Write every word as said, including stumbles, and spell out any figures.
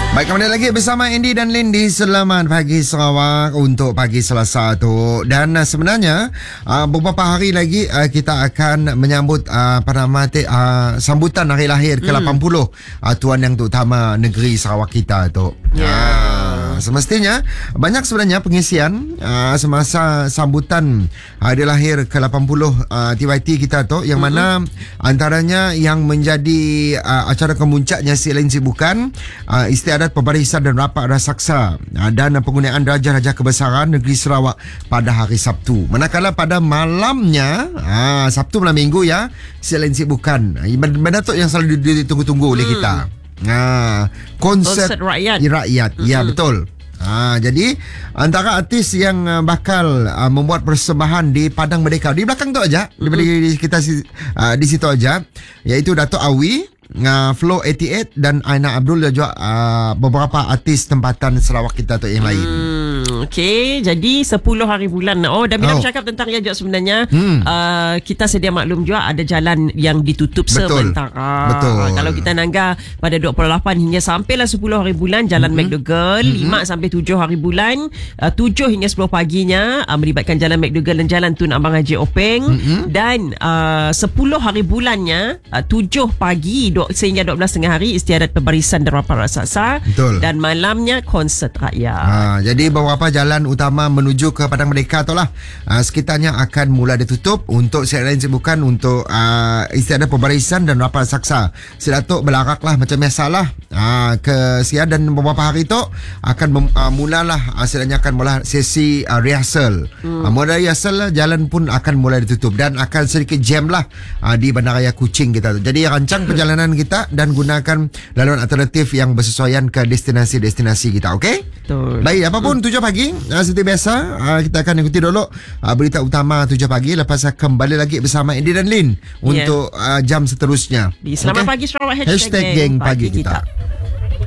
Baik, kembali lagi bersama Andy dan Lin di Selamat Pagi Sarawak untuk pagi Selasa tu. Dan uh, sebenarnya uh, beberapa hari lagi uh, kita akan menyambut uh, pada mati uh, sambutan hari lahir ke lapan puluh uh, Tuan Yang Terutama Negeri Sarawak kita tu. Ya. Yeah. Uh, semestinya banyak sebenarnya pengisian uh, semasa sambutan hari lahir ke lapan puluh uh, T Y T kita tu, yang mana mm-hmm. antaranya yang menjadi uh, acara kemuncaknya si lain sibukan uh, istiadat pembarisan dan rapat rasaksa dan penggunaan Darjah Raja Kebesaran Negeri Sarawak pada hari Sabtu. Manakala pada malamnya, ah, Sabtu malam minggu ya, selain sibukan benda tu yang selalu ditunggu-tunggu oleh hmm. kita. Ah, konsert, konsert rakyat. Rakyat. Hmm. Ya, betul. Ha, jadi antara artis yang uh, bakal uh, membuat persembahan di Padang Merdeka di belakang tu aja, mm-hmm. di, di kita uh, di situ aja, iaitu Dato' Awi, uh, Flow lapan puluh lapan dan Aina Abdul dan juga uh, beberapa artis tempatan Sarawak kita tu yang lain. Hmm, Okey, jadi sepuluh hari bulan. Oh, dan bila oh. bercakap tentang Rajak sebenarnya, hmm. uh, kita sedia maklum juga ada jalan yang ditutup Betul. sementara. Betul. Kalau kita nangga pada dua puluh lapan hingga sampailah sepuluh hari bulan, jalan mm-hmm. McDougall, mm-hmm. lima sampai tujuh hari bulan, uh, tujuh hingga sepuluh paginya uh, melibatkan jalan McDougall dan jalan Tun Abang Haji Openg, mm-hmm. dan uh, sepuluh hari bulannya uh, tujuh pagi do, sehingga dua belas tengah hari istiadat pembarisan dan rapat raksasa. Betul. Dan malamnya konsert rakyat. Ha, jadi beberapa jalan utama menuju ke Padang Merdeka tu lah, uh, sekitarnya akan mula ditutup untuk siaran sibukan untuk uh, istiadat pembarisan dan rapat raksasa. Si Datuk berlarak lah macam biasalah uh, ke siar, dan beberapa hari tu akan mem, uh, mulalah uh, siaranya akan mula sesi uh, rehearsal. Hmm. Uh, mula rehearsal jalan pun akan mula ditutup dan akan sedikit jam lah uh, di Bandaraya Kuching kita tu. Jadi rancang perjalanan kita dan gunakan laluan alternatif yang bersesuaian ke destinasi-destinasi kita. Okey? Betul. Baik, apapun tujuh pagi uh, seperti biasa uh, kita akan ikuti dulu uh, berita utama tujuh pagi, lepas kembali lagi bersama Andy dan Lin yeah. untuk uh, jam seterusnya. Di Selamat okay? Pagi Sarawak, hashtag, hashtag geng pagi, pagi kita, kita.